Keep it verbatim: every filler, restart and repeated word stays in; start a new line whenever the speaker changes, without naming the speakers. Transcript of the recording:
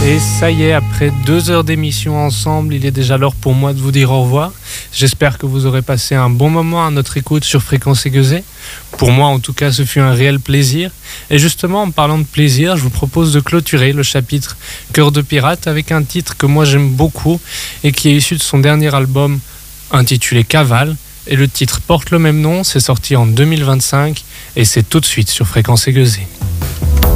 Et ça y est, après deux heures d'émission ensemble, il est déjà l'heure pour moi de vous dire au revoir. J'espère que vous aurez passé un bon moment à notre écoute sur Fréquence Aiguisée. Pour moi, en tout cas, ce fut un réel plaisir. Et justement, en parlant de plaisir, je vous propose de clôturer le chapitre Cœur de pirate avec un titre que moi j'aime beaucoup et qui est issu de son dernier album intitulé Cavale. Et le titre porte le même nom, c'est sorti en deux mille vingt-cinq et c'est tout de suite sur Fréquence Aiguisée.